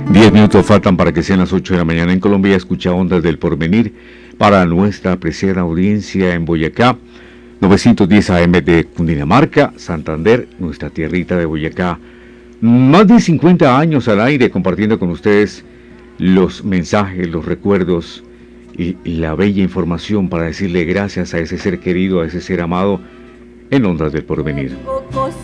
10 minutos faltan para que sean las 8 de la mañana en Colombia. Escucha Ondas del Porvenir para nuestra apreciada audiencia en Boyacá, 910 AM de Cundinamarca, Santander, nuestra tierrita de Boyacá. Más de 50 años al aire compartiendo con ustedes los mensajes, los recuerdos y la bella información para decirle gracias a ese ser querido, a ese ser amado en Ondas del Porvenir.